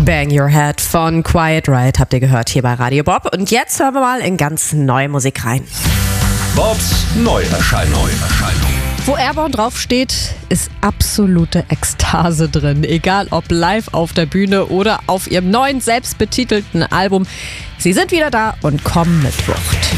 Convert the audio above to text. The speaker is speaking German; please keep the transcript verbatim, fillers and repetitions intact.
Bang Your Head von Quiet Riot habt ihr gehört hier bei Radio Bob. Und jetzt hören wir mal in ganz neue Musik rein. Bobs Neuerscheinung. Wo Airborne draufsteht, ist absolute Ekstase drin. Egal ob live auf der Bühne oder auf ihrem neuen, selbstbetitelten Album. Sie sind wieder da und kommen mit Wucht.